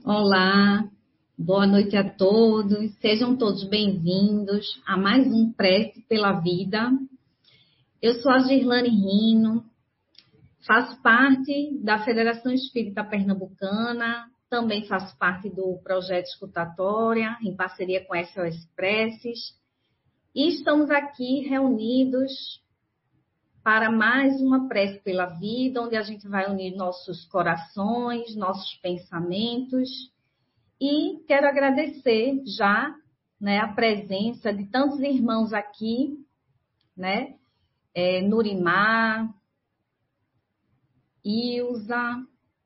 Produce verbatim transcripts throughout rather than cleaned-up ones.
Olá, boa noite a todos. Sejam todos bem-vindos a mais um Prece pela Vida. Eu sou a Girlane Rino, faço parte da Federação Espírita Pernambucana, também faço parte do Projeto Escutatória, em parceria com a S O S Preces, e estamos aqui reunidos para mais uma prece pela vida, onde a gente vai unir nossos corações, nossos pensamentos. E quero agradecer já, né, a presença de tantos irmãos aqui, né? É, Nurimar, Ilza,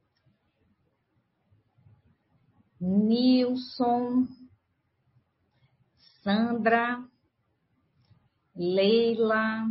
Nilson, Sandra, Leila.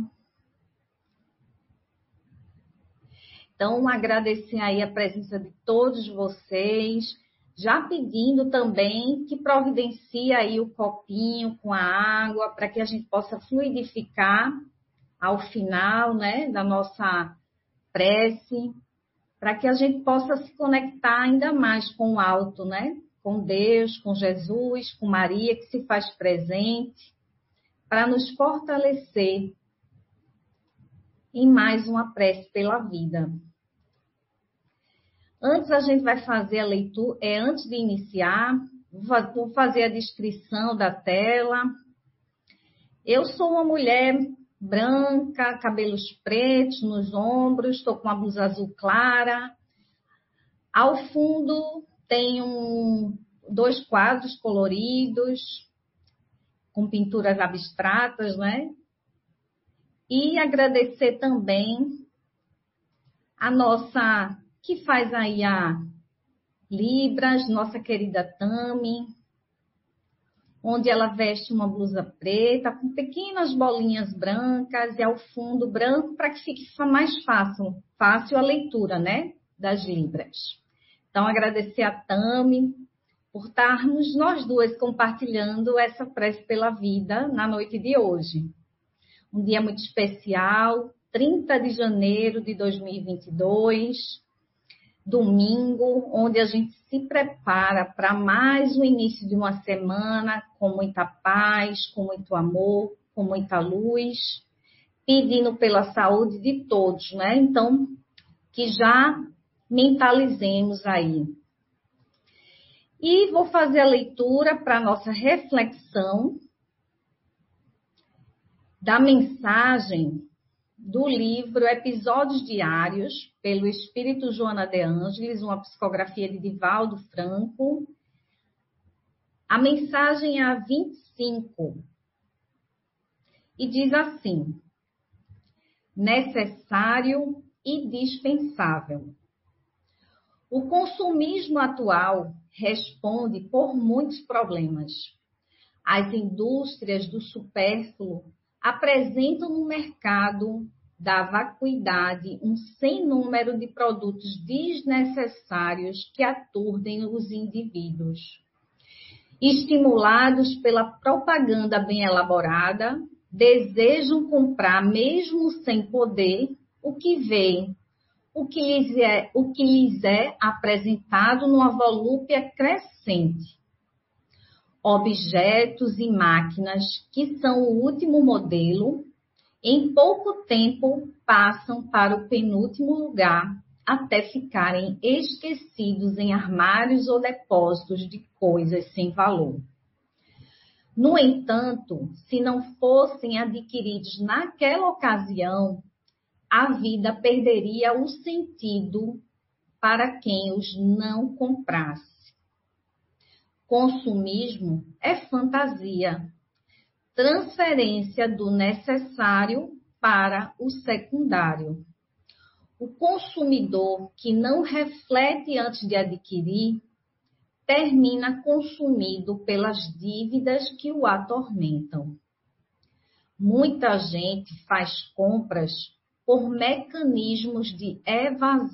Então, agradecer aí a presença de todos vocês, já pedindo também que providencie aí o copinho com a água, para que a gente possa fluidificar ao final, né, da nossa prece, para que a gente possa se conectar ainda mais com o alto, né, com Deus, com Jesus, com Maria, que se faz presente, para nos fortalecer em mais uma prece pela vida. Antes a gente vai fazer a leitura, é, antes de iniciar, vou fazer a descrição da tela. Eu sou uma mulher branca, cabelos pretos nos ombros, estou com uma blusa azul clara. Ao fundo tem um, dois quadros coloridos, com pinturas abstratas, né? E agradecer também a nossa, que faz aí a Libras, nossa querida Tami, onde ela veste uma blusa preta com pequenas bolinhas brancas e ao fundo branco para que fique mais fácil, fácil a leitura, né, das Libras. Então, agradecer a Tami por estarmos nós duas compartilhando essa prece pela vida na noite de hoje. Um dia muito especial, trinta de janeiro de dois mil e vinte e dois, domingo, onde a gente se prepara para mais um início de uma semana com muita paz, com muito amor, com muita luz, pedindo pela saúde de todos, né? Então, que já mentalizemos aí. E vou fazer a leitura para a nossa reflexão da mensagem do livro Episódios Diários, pelo Espírito Joana de Ângeles, uma psicografia de Divaldo Franco. A mensagem é a vinte e cinco. E diz assim: necessário e dispensável. O consumismo atual responde por muitos problemas. As indústrias do supérfluo apresentam no mercado da vacuidade um sem número de produtos desnecessários que aturdem os indivíduos. Estimulados pela propaganda bem elaborada, desejam comprar, mesmo sem poder, o que vê, o que lhes é, o que lhes é apresentado numa volúpia crescente. Objetos e máquinas que são o último modelo, em pouco tempo passam para o penúltimo lugar, até ficarem esquecidos em armários ou depósitos de coisas sem valor. No entanto, se não fossem adquiridos naquela ocasião, a vida perderia o sentido para quem os não comprasse. Consumismo é fantasia, transferência do necessário para o secundário. O consumidor que não reflete antes de adquirir, termina consumido pelas dívidas que o atormentam. Muita gente faz compras por mecanismos de evasão